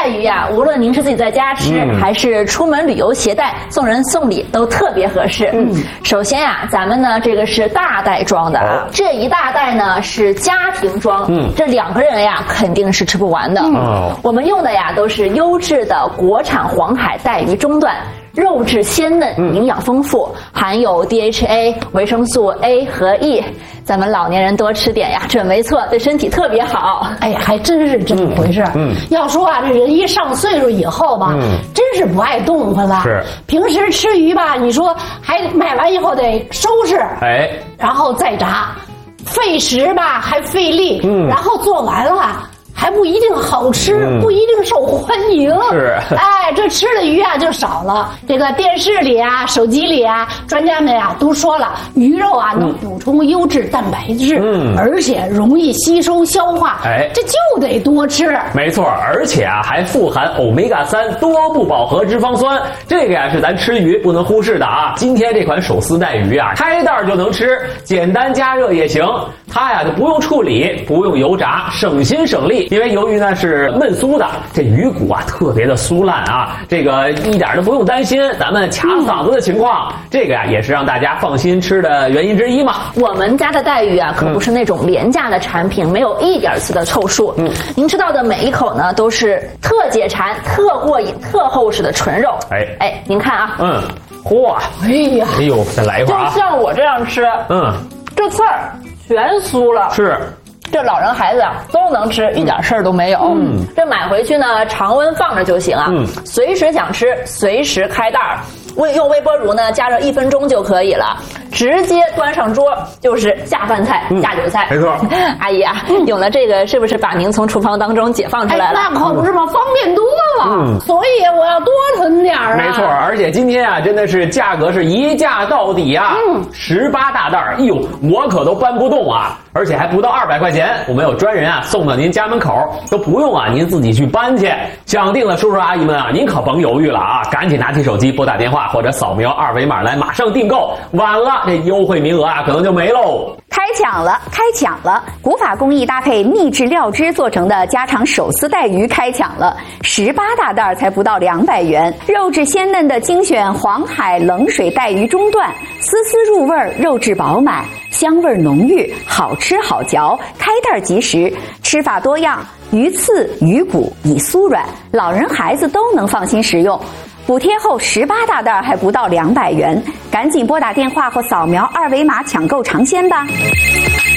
带鱼呀，无论您是自己在家吃，还是出门旅游携带，送人送礼都特别合适。首先呀，咱们呢这个是大袋装的啊，这一大袋呢是家庭装，这2个人呀肯定是吃不完的。我们用的呀都是优质的国产黄海带鱼中段。肉质鲜嫩，营养丰富，含有 DHA、维生素 A 和 E， 咱们老年人多吃点呀，准没错，对身体特别好。 哎呀，还真是这么回事。要说啊，这人一上岁数以后吧，真是不爱动弹了。 是， 平时吃鱼吧，你说还买完以后得收拾，然后再炸，费时吧，还费力，然后做完了。还不一定好吃，不一定受欢迎。 是， 哎，这吃的鱼啊就少了。这个电视里啊、手机里啊，专家们呀都说了，鱼肉啊能补充优质蛋白质，而且容易吸收消化。这就得多吃。 没错，而且啊还富含欧米伽3多不饱和脂肪酸，这个呀是咱吃鱼不能忽视的啊。今天这款手撕带鱼啊，开袋就能吃，简单加热也行。它呀就不用处理，不用油炸，省心省力。因为由于呢是焖酥的，这鱼骨啊特别的酥烂啊，这个一点都不用担心咱们卡嗓子的情况。这个呀也是让大家放心吃的原因之一嘛。 我们家的带鱼啊可不是那种廉价的产品，没有一点次的凑数。您吃到的每一口呢都是特解馋、特过瘾、特厚实的纯肉。您看啊， 嚯，哎呦，再来一块啊！ 就像我这样吃，这菜儿全酥了。 是。 这老人孩子啊都能吃，一点事儿都没有。这买回去呢，常温放着就行啊。随时想吃，随时开袋儿。用微波炉呢加热1分钟就可以了，直接端上桌就是下饭菜、下酒菜。 没错， 阿姨啊，有了这个是不是把您从厨房当中解放出来了？ 那可不是嘛，方便多了。所以我要多囤点啊。 没错，而且今天啊，真的是价格是一价到底啊！18大袋，哎呦，我可都搬不动啊！而且还不到200块钱，我们有专人啊送到您家门口，都不用啊您自己去搬去。想定了，叔叔阿姨们啊，您可甭犹豫了啊，赶紧拿起手机拨打电话或者扫描2维码来马上订购，晚了这优惠名额啊可能就没喽。 开抢了！古法工艺搭配秘制料汁做成的家常手撕带鱼开抢了，18大袋才不到200元，肉质鲜嫩的精选黄海冷水带鱼中段，丝丝入味，肉质饱满，香味浓郁，好吃好嚼，开袋即食，吃法多样，鱼刺、鱼骨已酥软，老人孩子都能放心食用。补贴后18大袋还不到200元，赶紧拨打电话或扫描2维码抢购尝鲜吧。